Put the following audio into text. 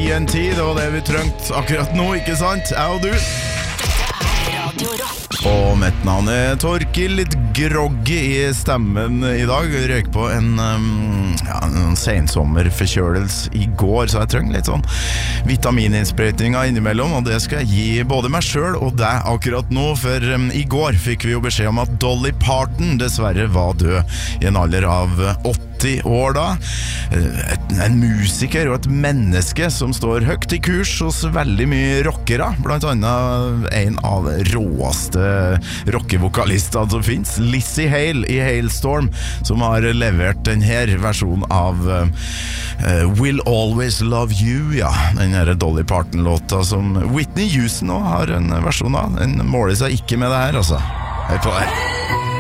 TNT, det var det vi trengte akkurat nå, ikke sant? Jeg og du. Radio Rock. Og mitt navn Torkil, litt groggy i stemmen i dag. Røyk på en sensommerforkjølelse i går, så jeg trenger litt sånn vitamininnsprøytninger innimellom, og det skal jeg gi både meg selv og deg akkurat nå, for i går fikk vi jo beskjed om at Dolly Parton dessverre var død i en alder av 80 år da. En musiker og et menneske som står høyt i kurs hos veldig mye rockere, blant annet en av råeste rockevokalister som finnes, Lizzie Hale i Halestorm, som har levert denne versjonen av Will Always Love You, ja, denne Dolly Parton-låta som Whitney Houston også har en versjon av. Den måler seg ikke med det her, altså. Hør på det her.